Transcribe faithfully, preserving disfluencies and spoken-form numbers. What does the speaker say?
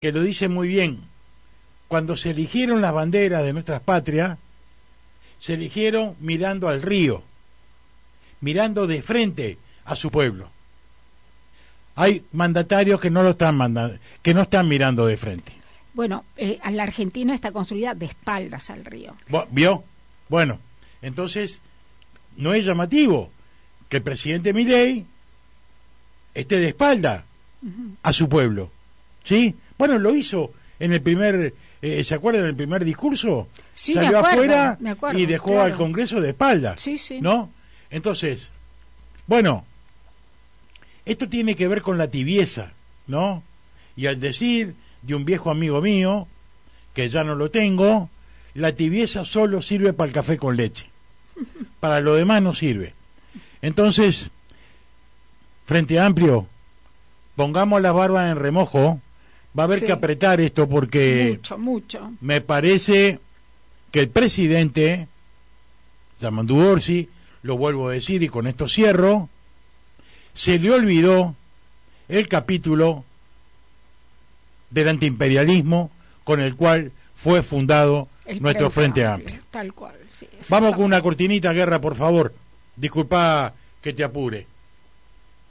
que lo dice muy bien. Cuando se eligieron las banderas de nuestras patrias, se eligieron mirando al río, mirando de frente a su pueblo. Hay mandatarios que no lo están mandando, que no están mirando de frente. Bueno, eh, la Argentina está construida de espaldas al río. ¿Vio? Bueno, entonces no es llamativo que el presidente Milei esté de espalda uh-huh. a su pueblo, ¿sí? Bueno, lo hizo en el primer, eh, ¿se acuerdan del primer discurso? Sí, Salió me acuerdo, afuera me acuerdo, y dejó claro. al Congreso de espalda, sí, sí. ¿no? Entonces, bueno, esto tiene que ver con la tibieza, ¿no? Y al decir de un viejo amigo mío, que ya no lo tengo, la tibieza solo sirve para el café con leche. Para lo demás no sirve. Entonces, Frente Amplio, pongamos las barbas en remojo, va a haber sí. que apretar esto porque mucho, mucho. Me parece que el presidente, Yamandu Orsi, lo vuelvo a decir y con esto cierro, se le olvidó el capítulo del antiimperialismo con el cual fue fundado el nuestro Frente Amplio. Amplio. Tal cual, sí, vamos con una cortinita, Guerra, por favor. Disculpa que te apure.